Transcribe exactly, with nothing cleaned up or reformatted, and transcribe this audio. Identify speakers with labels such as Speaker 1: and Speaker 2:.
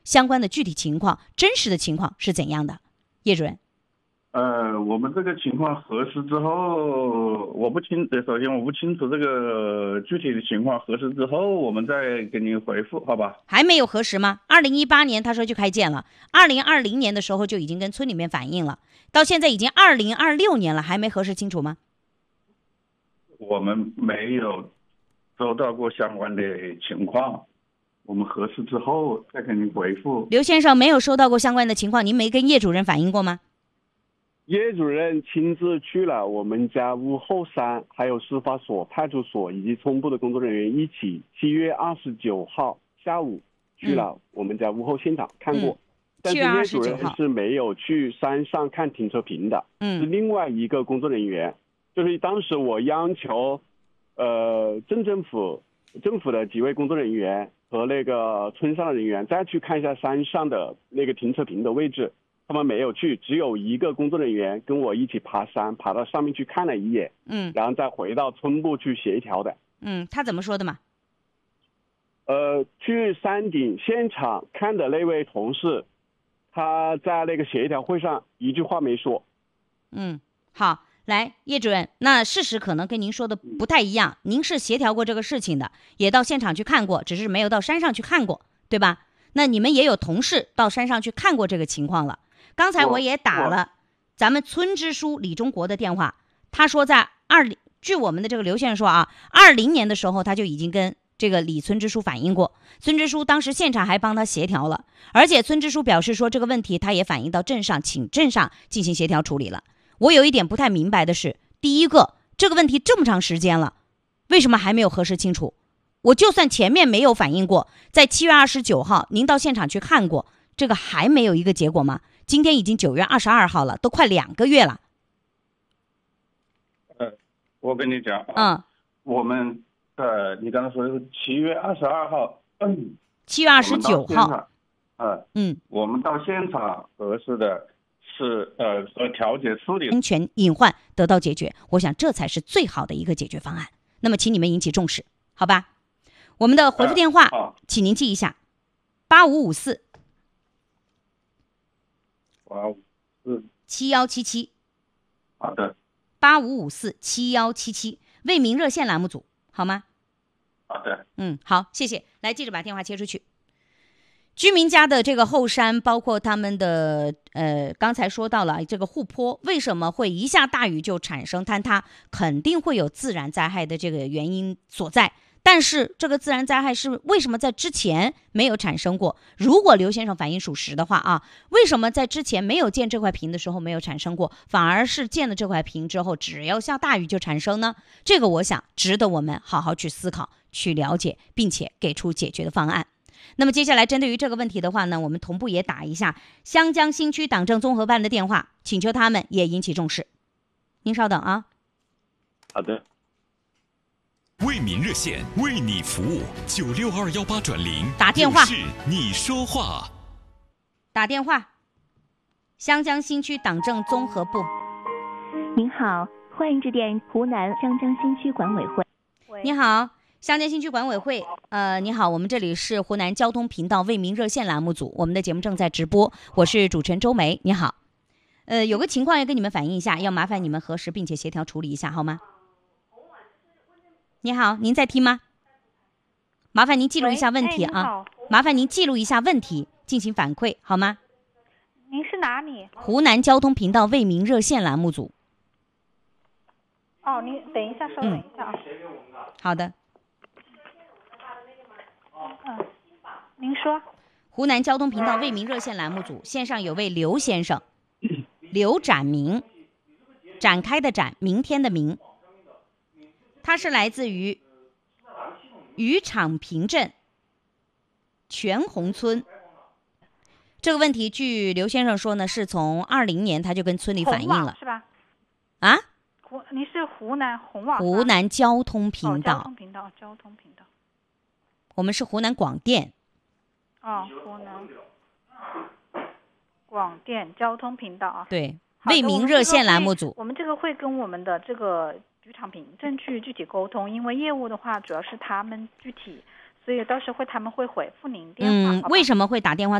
Speaker 1: 相关的具体情况、真实的情况是怎样的？叶主任。
Speaker 2: 呃，我们这个情况核实之后，我不清，首先我不清楚这个具体的情况，核实之后我们再给您回复，好吧？
Speaker 1: 还没有核实吗？二零一八年他说就开建了，二零二零年的时候就已经跟村里面反映了，到现在已经二零二六年了，还没核实清楚吗？
Speaker 2: 我们没有收到过相关的情况，我们核实之后再给您回复。
Speaker 1: 刘先生没有收到过相关的情况，您没跟叶主任反映过吗？
Speaker 3: 叶主任亲自去了我们家屋后山，还有司法所、派出所以及村部的工作人员一起，七月二十九号下午去了我们家屋后现场看过。嗯、但是叶主任是没有去山上看停车坪的，
Speaker 1: 嗯、
Speaker 3: 是另外一个工作人员。就是当时我要求，呃，镇政府政府的几位工作人员和那个村上的人员再去看一下山上的那个停车坪的位置。他们没有去，只有一个工作人员跟我一起爬山，爬到上面去看了一眼，
Speaker 1: 嗯，
Speaker 3: 然后再回到村部去协调的。
Speaker 1: 嗯，他怎么说的嘛？
Speaker 3: 呃，去山顶现场看的那位同事，他在那个协调会上一句话没说。
Speaker 1: 嗯，好，来，叶主任，那事实可能跟您说的不太一样，您是协调过这个事情的，也到现场去看过，只是没有到山上去看过，对吧？那你们也有同事到山上去看过这个情况了。刚才我也打了咱们村支书李中国的电话，他说在二零，据我们的这个刘先生说啊，二零年的时候他就已经跟这个李村支书反映过，村支书当时现场还帮他协调了，而且村支书表示说这个问题他也反映到镇上，请镇上进行协调处理了。我有一点不太明白的是，第一个，这个问题这么长时间了，为什么还没有核实清楚？我就算前面没有反映过，在七月二十九号您到现场去看过，这个还没有一个结果吗？今天已经九月二十二号了，都快两个月了。
Speaker 2: 呃，我跟你讲，
Speaker 1: 嗯，
Speaker 2: 我们呃，你刚才说是七月二十二号，嗯，
Speaker 1: 七月二十九号，
Speaker 2: 呃，
Speaker 1: 嗯，
Speaker 2: 我们到现场核实的是呃和调解处理
Speaker 1: 安全隐患得到解决，我想这才是最好的一个解决方案。那么，请你们引起重视，好吧？我们的回复电话，
Speaker 2: 呃、
Speaker 1: 请您记一下：八五五四。
Speaker 2: 八五四
Speaker 1: 七幺七七，
Speaker 2: 好的，
Speaker 1: 八五五四七幺七七，为民热线栏目组，好吗？
Speaker 2: 好的，
Speaker 1: 嗯，好，谢谢。来，记者把电话切出去。居民家的这个后山，包括他们的呃，刚才说到了这个护坡，为什么会一下大雨就产生坍塌？肯定会有自然灾害的这个原因所在。但是这个自然灾害是为什么在之前没有产生过？如果刘先生反映属实的话啊，为什么在之前没有建这块坪的时候没有产生过，反而是建了这块坪之后，只要下大雨就产生呢？这个我想值得我们好好去思考、去了解，并且给出解决的方案。那么接下来针对于这个问题的话呢，我们同步也打一下湘江新区党政综合办的电话，请求他们也引起重视。您稍等啊。
Speaker 3: 好的。
Speaker 4: 为民热线为你服务，九六二幺八转零，
Speaker 1: 打电话，
Speaker 4: 是你说话，
Speaker 1: 打电话。湘江新区党政综合部，
Speaker 5: 您好，欢迎致电湖南湘江新区管委会。
Speaker 1: 你好，湘江新区管委会，呃，你好，我们这里是湖南交通频道为民热线栏目组，我们的节目正在直播，我是主持人周梅，你好，呃，有个情况要跟你们反映一下，要麻烦你们核实并且协调处理一下，好吗？你好，您在听吗？麻烦您记录一下问题啊！麻烦您记录一下问题，进行反馈，好吗？
Speaker 6: 您是哪里？
Speaker 1: 湖南交通频道为民热线栏目组。
Speaker 6: 哦，您等一下，稍等一下啊。
Speaker 1: 嗯、好的。
Speaker 6: 嗯，您说。
Speaker 1: 湖南交通频道为民热线栏目组线上有位刘先生，刘展明，展开的展，明天的明。他是来自于渔场坪镇全红村。这个问题据刘先生说呢，是从二零年他就跟村里反映了，
Speaker 6: 是吧？
Speaker 1: 啊？
Speaker 6: 湖，你是湖南红网？
Speaker 1: 湖南交通频道。
Speaker 6: 哦、交通频道，交通频道。
Speaker 1: 我们是湖南广电。
Speaker 6: 哦，湖南广电交通频道啊。
Speaker 1: 对，为民热线栏目组。
Speaker 6: 我们这个会跟我们的这个渔场坪镇去具体沟通，因为业务的话主要是他们具体，所以到时候会他们会回复您电话。
Speaker 1: 嗯，为什么会打电话